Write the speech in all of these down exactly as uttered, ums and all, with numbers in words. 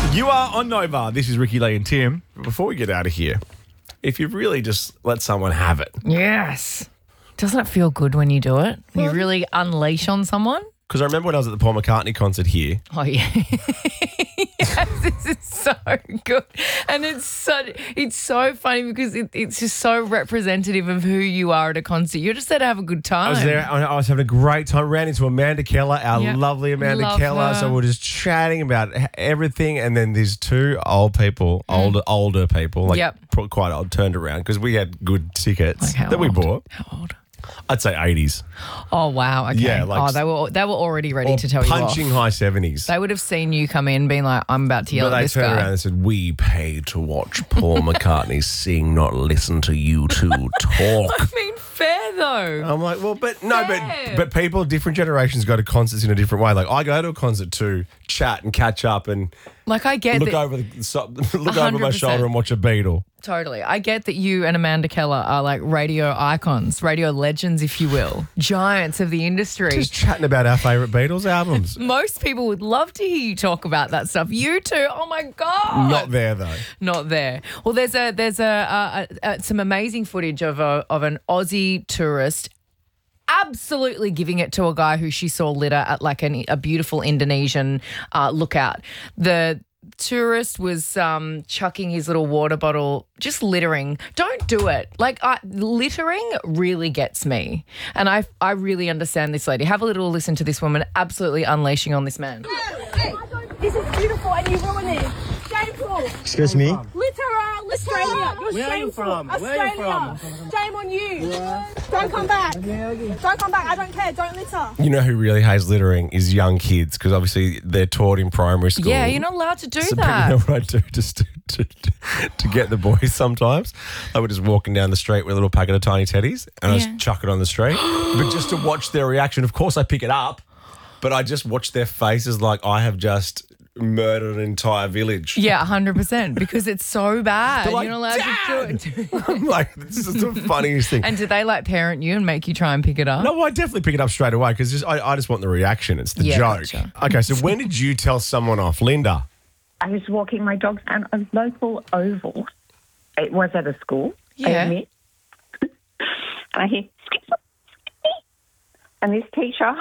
You are on Nova. This is Ricky, Lee and Tim. Before we get out of here, if you've really just let someone have it. Yes. Doesn't it feel good when you do it? When you really unleash on someone? Because I remember when I was at the Paul McCartney concert here. Oh, yeah. Yes, this is so good. And it's so, it's so funny because it, it's just so representative of who you are at a concert. You're just there to have a good time. I was there. I was having a great time. Ran into Amanda Keller, our Yep. lovely Amanda Love Keller. her. So we're just chatting about everything. And then these two old people, older older people, like Yep. pro- quite old, turned around because we had good tickets Like how that we old? bought. How old? I'd say eighties. Oh, wow. Okay. Yeah, like- oh, they were they were already ready Or to tell you off. punching high seventies. They would have seen you come in being like, I'm about to yell But at they this turned guy. around and said, "We pay to watch Paul McCartney sing, not listen to you two talk." I mean, fair though. I'm like, well, but no, Fair. but but people, different generations go to concerts in a different way. Like I go to a concert to chat and catch up and Like, I get look that. over the so, look over one hundred my percent. shoulder and watch a Beatle. Totally. I get that you and Amanda Keller are like radio icons, radio legends, if you will, giants of the industry. Just chatting about our favourite Beatles albums. Most people would love to hear you talk about that stuff. You two, oh my God. Not there though. Not there. Well, there's a there's a, a, a, a some amazing footage of a of an Aussie tourist absolutely giving it to a guy who she saw litter at like an, a beautiful Indonesian uh, lookout. The tourist was um, chucking his little water bottle, just littering. Don't do it. Like uh, littering really gets me. And I I really understand this lady. Have a little listen to this woman absolutely unleashing on this man. Hey, this is beautiful and you ruin it. Shameful. Excuse me? Literal Australia. You're Where are you shameful. from? Australia. Where are you from? Shame on you. Don't come back. Don't come back. I don't care. Don't litter. You know who really hates littering is young kids because obviously they're taught in primary school. Yeah, you're not allowed to do So, but that. you know what I do just to, to, to, to get the boys sometimes? I would just walking down the street with a little packet of tiny teddies and I Yeah. just chuck it on the street. But just to watch their reaction. Of course I pick it up, but I just watch their faces like I have just murdered an entire village. Yeah, one hundred percent because it's so bad. They're like, You're not allowed to do it. I'm like, this is the funniest thing. And do they like parent you and make you try and pick it up? No, I definitely pick it up straight away because I, I just want the reaction. It's the Yeah, joke. gotcha. Okay, so when did you tell someone off? Linda? I was walking my dogs down a local oval. It was at a school, I Yeah. admit. And I hear, and this teacher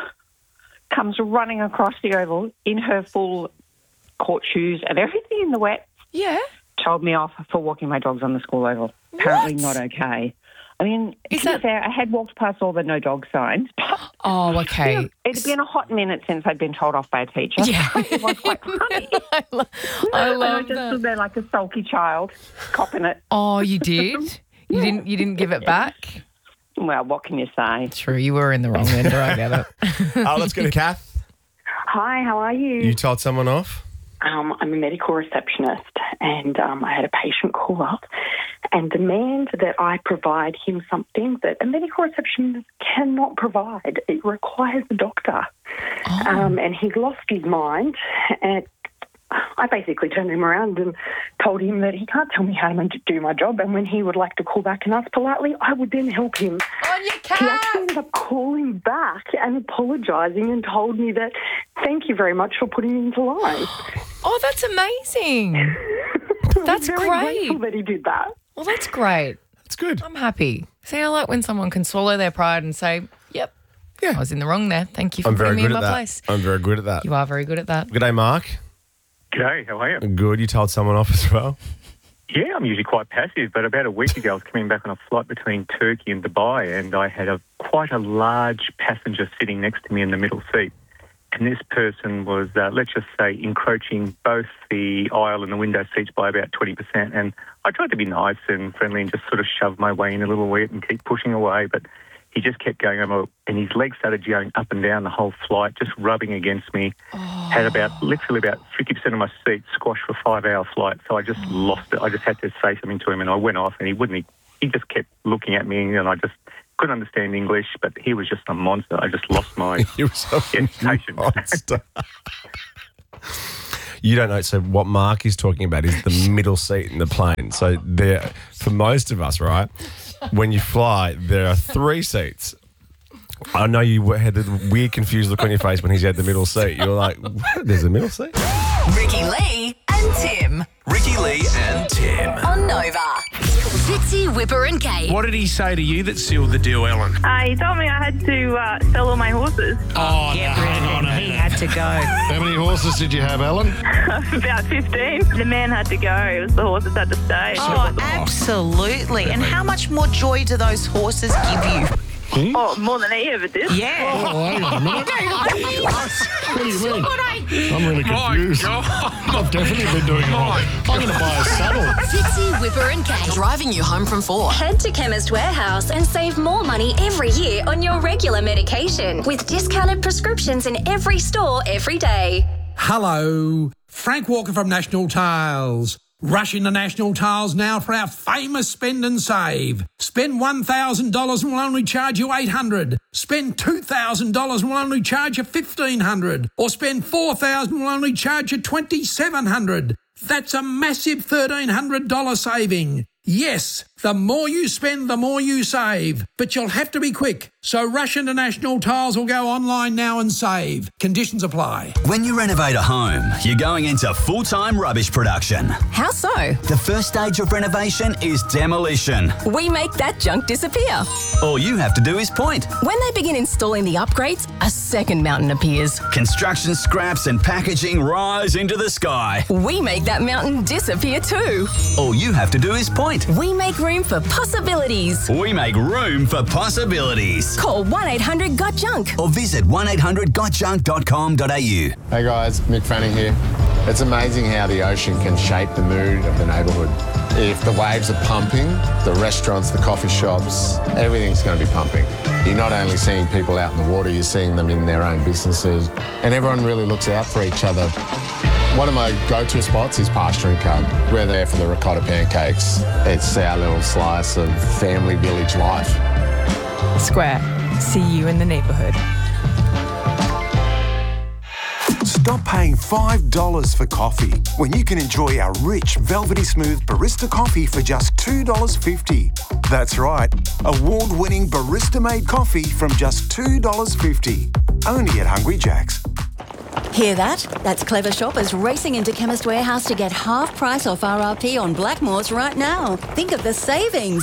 comes running across the oval in her full court shoes and everything in the wet, Yeah. told me off for walking my dogs on the school oval. Apparently What? not okay. I mean, Is to be that- fair, I had walked past all the no dog signs. Oh, okay. It had been a hot minute since I'd been told off by a teacher. Yeah. It was quite funny. I, lo- I and I love just that. stood there like a sulky child, copping it. Oh, you did? You didn't you didn't give it back? Well, what can you say? True, you were in the wrong, Linda. I get it. Oh, let's go to Kath. Hi, how are you? You told someone off? Um, I'm a medical receptionist and um, I had a patient call up and demand that I provide him something that a medical receptionist cannot provide. It requires a doctor. Oh. Um, and he lost his mind and I basically turned him around and told him that he can't tell me how to do my job and when he would like to call back and ask politely, I would then help him. On your He cat. actually ended up calling back and apologising and told me that thank you very much for putting me into line. Oh, that's amazing. That's I'm very great. grateful that he did that. Well, that's great. That's good. I'm happy. See, I like when someone can swallow their pride and say, yep, Yeah. I was in the wrong there. Thank you for I'm very putting me good in at my that. place. I'm very good at that. You are very good at that. Good day, Mark. G'day, how are you? Good. You told someone off as well? Yeah, I'm usually quite passive, but about a week ago I was coming back on a flight between Turkey and Dubai and I had a quite a large passenger sitting next to me in the middle seat. And this person was, uh, let's just say, encroaching both the aisle and the window seats by about twenty percent. And I tried to be nice and friendly and just sort of shove my way in a little bit and keep pushing away, but he just kept going over and his legs started going up and down the whole flight, just rubbing against me. Oh. Had about, literally about fifty percent of my seat squashed for a five-hour flight. So I just lost it. I just had to say something to him and I went off and he wouldn't, he, he just kept looking at me and I just couldn't understand English, but he was just a monster. I just lost my You were so hesitation. monster. You don't know. So what Mark is talking about is the middle seat in the plane. So there, for most of us, right, when you fly, there are three seats. I know you had the weird, confused look on your face when he's had the middle seat. You're like, what? There's a middle seat? Ricky Lee and and Tim. Ricky Lee and Tim. On Nova. Fitzy, Whipper and Kate. What did he say to you that sealed the deal, Ellen? Uh, he told me I had to uh, sell all my horses. Oh, Get no, rid of no, him. no, He no. had to go. How many horses did you have, Ellen? About fifteen. The man had to go. It was the horses had to stay. Oh, absolutely. And how much more joy do those horses give you? Oh, more than he ever did. Yeah. Oh, hang on a minute. What do you mean? I'm really My confused. God. I've definitely been doing it wrong. I'm going to buy a saddle. Fitzy, Whipper and Kate. Driving you home from four. Head to Chemist Warehouse and save more money every year on your regular medication with discounted prescriptions in every store every day. Hello, Frank Walker from National Tiles. Rush into National Tiles now for our famous spend and save. Spend one thousand dollars and we'll only charge you eight hundred dollars. Spend two thousand dollars and we'll only charge you fifteen hundred dollars. Or spend four thousand dollars and we'll only charge you twenty-seven hundred dollars. That's a massive thirteen hundred dollars saving. Yes, the more you spend, the more you save. But you'll have to be quick. So rush into National Tiles or go online now and save. Conditions apply. When you renovate a home, you're going into full-time rubbish production. How so? The first stage of renovation is demolition. We make that junk disappear. All you have to do is point. When they begin installing the upgrades, a second mountain appears. Construction scraps and packaging rise into the sky. We make that mountain disappear too. All you have to do is point. We make room for possibilities. We make room for possibilities. Call one eight hundred got junk. Or visit one eight hundred got junk dot com dot a u. Hey guys, Mick Fanning here. It's amazing how the ocean can shape the mood of the neighbourhood. If the waves are pumping, the restaurants, the coffee shops, everything's going to be pumping. You're not only seeing people out in the water, you're seeing them in their own businesses, and everyone really looks out for each other. One of my go-to spots is Pasture and Cub. We're there for the ricotta pancakes. It's our little slice of family village life. Square. See you in the neighbourhood. Stop paying five dollars for coffee when you can enjoy our rich, velvety smooth barista coffee for just two dollars fifty. That's right, award-winning barista-made coffee from just two dollars fifty. Only at Hungry Jack's. Hear that? That's clever shoppers racing into Chemist Warehouse to get half price off R R P on Blackmores right now. Think of the savings.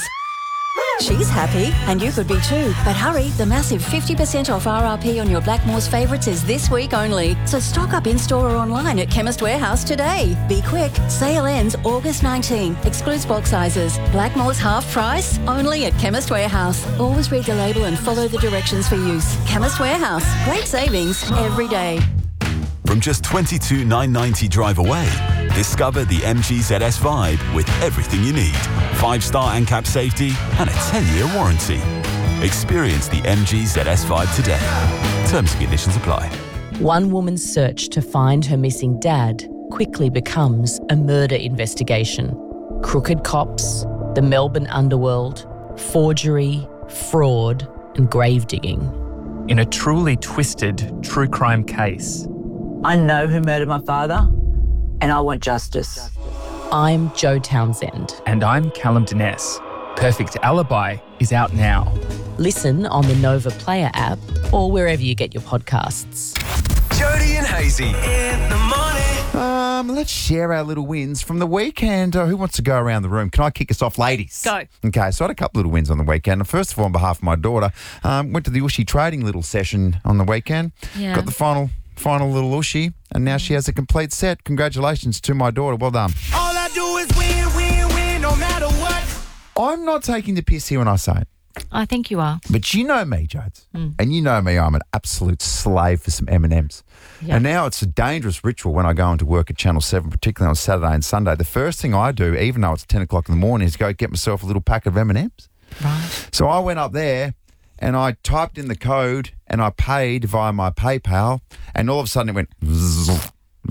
She's happy, and you could be too. But hurry, the massive fifty percent off R R P on your Blackmores favourites is this week only. So stock up in-store or online at Chemist Warehouse today. Be quick. Sale ends August nineteenth. Excludes bulk sizes. Blackmores half price, only at Chemist Warehouse. Always read the label and follow the directions for use. Chemist Warehouse. Great savings every day. From just twenty-two thousand nine hundred ninety drive away, discover the M G Z S Vibe with everything you need. Five-star ANCAP safety and a ten-year warranty. Experience the M G Z S Vibe today. Terms and conditions apply. One woman's search to find her missing dad quickly becomes a murder investigation. Crooked cops, the Melbourne underworld, forgery, fraud, and grave digging. In a truly twisted true crime case. I know who murdered my father, and I want justice. I'm Jo Townsend. And I'm Callum Dines. Perfect Alibi is out now. Listen on the Nova Player app or wherever you get your podcasts. Jody and Hazy in the morning. Um, let's share our little wins from the weekend. Uh, who wants to go around the room? Can I kick us off, ladies? Go. Okay, so I had a couple little wins on the weekend. First of all, on behalf of my daughter, um, went to the Ushy trading little session on the weekend. Yeah. Got the final final little Ushy, and now she has a complete set. Congratulations to my daughter. Well done. All I do is win, win, win, no matter what. I'm not taking the piss here when I say it. I think you are. But you know me, Jodes, Mm. and you know me, I'm an absolute slave for some M and M's. Yeah. And now it's a dangerous ritual when I go into work at Channel seven, particularly on Saturday and Sunday. The first thing I do, even though it's ten o'clock in the morning, is go get myself a little packet of M and M's. Right. So I went up there and I typed in the code and I paid via my PayPal, and all of a sudden it went zzz,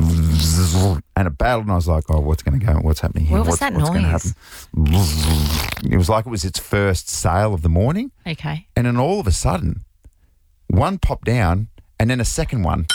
zzz, and it battled, and I was like, oh, what's going to go? What's happening here? What was What- that what's going to noise? happen? It was like it was its first sale of the morning. Okay. And then all of a sudden, one popped down and then a second one.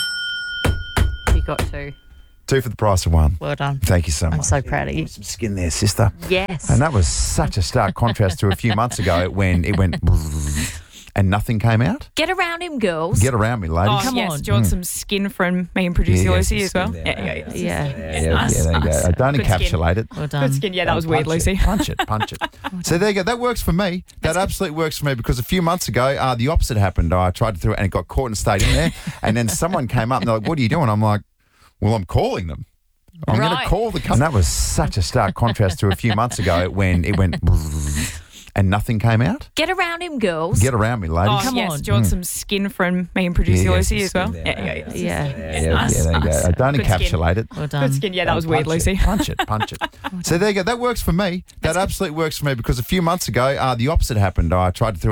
You got two. Two for the price of one. Well done. Thank you so much. I'm so proud of you. Some skin there, sister. Yes. And that was such a stark contrast to a few months ago when it went. and nothing came out. Get around him, girls. Get around me, ladies. Oh, Come yes. on. Do you want Mm. some skin from me and producer Yeah, yeah, Lucy some as well? skin Yeah, there. yeah, yeah. Yeah. Yeah, yeah, yeah, there you go. Uh, Don't Good skin. encapsulate it. Well done. Good skin. Yeah, that was weird, punch Lucy. It, punch it, punch it. So there you go. That works for me. That absolutely works for me because a few months ago, uh, the opposite happened. I tried to throw it and it got caught and stayed in there. And then someone came up and they're like, "What are you doing?" I'm like, "Well, I'm calling them. I'm going Right. to call the company." And that was such a stark contrast to a few months ago when it went and nothing came out. Get around him, girls. Get around me, ladies. Oh, Come yes. on. Do you want Mm. some skin from me and producer Yeah, yeah, Lucy some as well? skin Yeah, there. yeah, yeah. Yeah. Yeah, yeah, there you go. Uh, Don't Good skin. encapsulate it. Well done. Good skin. Yeah, that was weird, punch Lucy. It, punch it, punch it. So there you go. That works for me. That absolutely works for me because a few months ago, uh, the opposite happened. I tried to throw